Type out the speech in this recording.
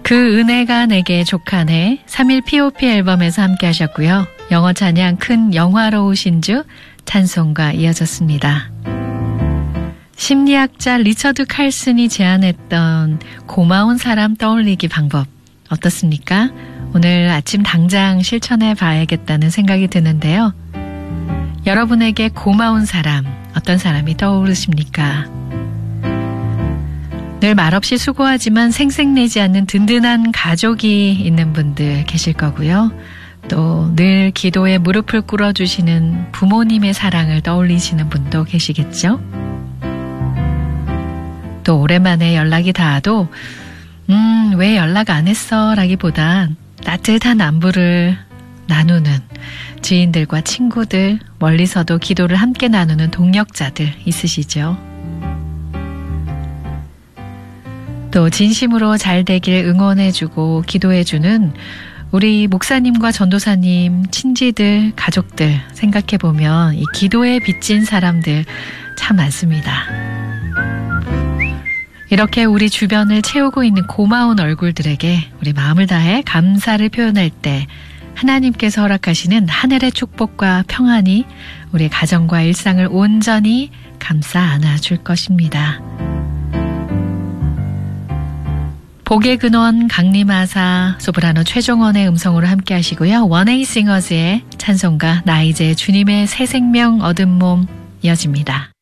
그 은혜가 내게 족하네 3일 POP 앨범에서 함께 하셨고요. 영어 찬양 큰 영화로우신 주 찬송과 이어졌습니다. 심리학자 리처드 칼슨이 제안했던 고마운 사람 떠올리기 방법 어떻습니까? 오늘 아침 당장 실천해 봐야겠다는 생각이 드는데요. 여러분에게 고마운 사람 어떤 사람이 떠오르십니까? 늘 말없이 수고하지만 생색내지 않는 든든한 가족이 있는 분들 계실 거고요. 또 늘 기도에 무릎을 꿇어주시는 부모님의 사랑을 떠올리시는 분도 계시겠죠. 또 오랜만에 연락이 닿아도 왜 연락 안 했어? 라기보단 따뜻한 안부를 나누는 지인들과 친구들, 멀리서도 기도를 함께 나누는 동력자들 있으시죠. 또 진심으로 잘 되길 응원해주고 기도해주는 우리 목사님과 전도사님, 친지들, 가족들 생각해보면 이 기도에 빚진 사람들 참 많습니다. 이렇게 우리 주변을 채우고 있는 고마운 얼굴들에게 우리 마음을 다해 감사를 표현할 때 하나님께서 허락하시는 하늘의 축복과 평안이 우리 가정과 일상을 온전히 감싸 안아줄 것입니다. 복의 근원 강림하사 소프라노 최종원의 음성으로 함께 하시고요. 원에이 싱어즈의 찬송가 나 이제 주님의 새 생명 얻은 몸 이어집니다.